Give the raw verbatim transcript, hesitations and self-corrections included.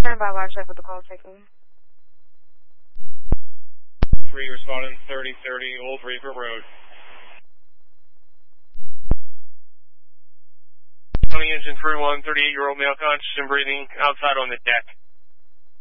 Stand by while I check with the call taken. Three responding thirty thirty Old Reaper Road. County engine three one, thirty-eight-year-old male conscious and breathing outside on the deck.